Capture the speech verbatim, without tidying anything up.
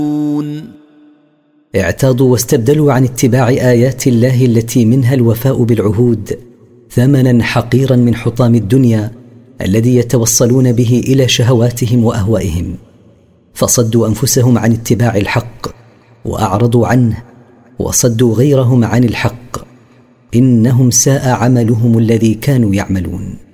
اعتاضوا واستبدلوا عن اتباع آيات الله التي منها الوفاء بالعهود ثمنا حقيرا من حطام الدنيا الذي يتوصلون به إلى شهواتهم وأهوائهم، فصدوا أنفسهم عن اتباع الحق وأعرضوا عنه وصدوا غيرهم عن الحق. إنهم ساء عملهم الذي كانوا يعملون.